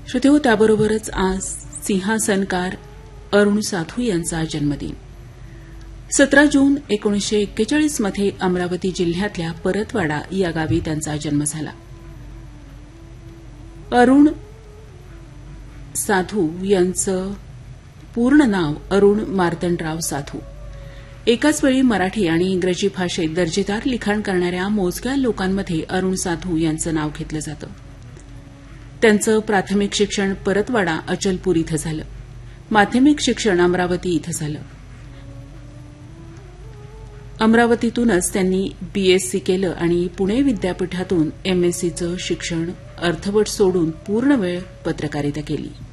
श्रोतेहो, त्याबरोबरच आज सिंहासनकार अरुण साधू यांचा जन्मदिन. 17 जून 1941 मध्ये अमरावती जिल्ह्यातल्या परतवाडा या गावी त्यांचा जन्म झाला. अरुण साधू यांचं पूर्ण नाव अरुण मार्तंडराव साधू. एकाच वेळी मराठी आणि इंग्रजी भाषेत दर्जेदार लिखाण करणाऱ्या मोजक्या लोकांमध्ये अरुण साधू यांचं नाव घेतलं जातं. त्यांचं प्राथमिक शिक्षण परतवाडा अचलपूर इथं झालं. माध्यमिक शिक्षण अमरावती इथं झालं. अमरावतीतूनच त्यांनी बीएससी केलं आणि पुणे विद्यापीठातून एमएससीचं शिक्षण अर्धवट सोडून पूर्णवेळ पत्रकारिता केली.